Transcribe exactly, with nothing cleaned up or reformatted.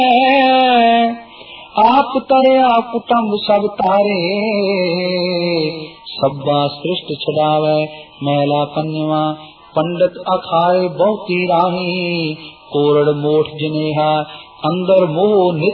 आप तरिया कुटुंब सब तारे, सब्बा सृष्ट छुड़ावे मैला पंजवा। पंडित अखाए बहुती राही, कोरड़ मोठ जिनेहा अंदर मोह